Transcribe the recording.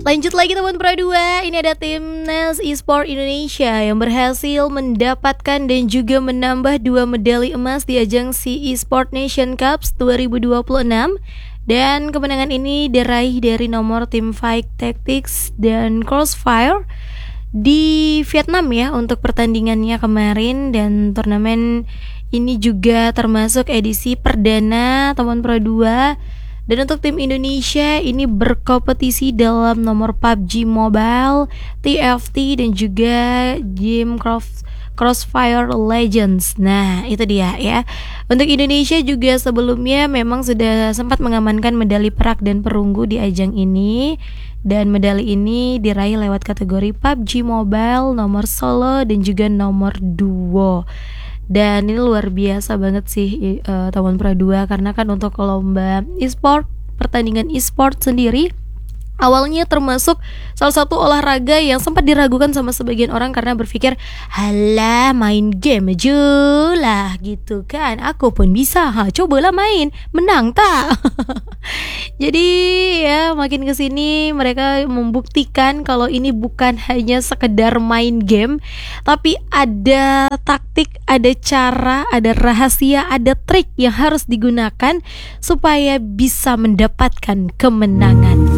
Lanjut lagi teman Pro 2, ini ada Timnas Esport Indonesia yang berhasil mendapatkan dan juga menambah 2 medali emas di ajang SEA Esport Nation Cups 2026. Dan kemenangan ini diraih dari nomor tim Fight Tactics dan Crossfire di Vietnam ya untuk pertandingannya kemarin. Dan turnamen ini juga termasuk edisi perdana teman Pro 2. Dan untuk tim Indonesia ini berkompetisi dalam nomor PUBG Mobile, TFT dan juga game Crossfire Legends. Nah itu dia ya. Untuk Indonesia juga sebelumnya memang sudah sempat mengamankan medali perak dan perunggu di ajang ini. Dan medali ini diraih lewat kategori PUBG Mobile, nomor solo dan juga nomor duo. Dan ini luar biasa banget sih teman Pro 2, karena kan untuk lomba e-sport, pertandingan e-sport sendiri awalnya termasuk salah satu olahraga yang sempat diragukan sama sebagian orang karena berpikir, halah main game aja lah gitu kan, aku pun bisa, cobalah main, menang tak? Jadi ya makin kesini mereka membuktikan kalau ini bukan hanya sekedar main game, tapi ada taktik, ada cara, ada rahasia, ada trik yang harus digunakan supaya bisa mendapatkan kemenangan.